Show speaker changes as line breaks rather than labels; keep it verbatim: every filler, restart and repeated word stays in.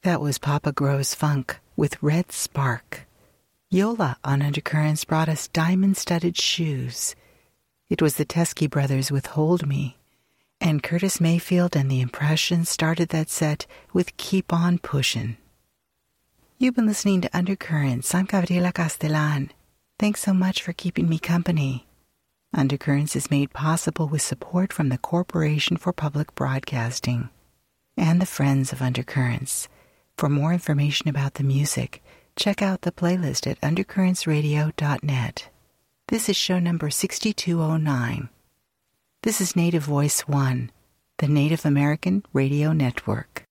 That was Papa Grows Funk with Red Spark. Yola on Undercurrents brought us diamond-studded shoes. It was the Teskey Brothers with Hold Me. And Curtis Mayfield and the Impressions started that set with Keep On Pushin'. You've been listening to Undercurrents. I'm Gabriela Castellan. Thanks so much for keeping me company. Undercurrents is made possible with support from the Corporation for Public Broadcasting and the Friends of Undercurrents. For more information about the music, check out the playlist at undercurrents radio dot net. This is show number sixty-two oh nine. This is Native Voice One, the Native American Radio Network.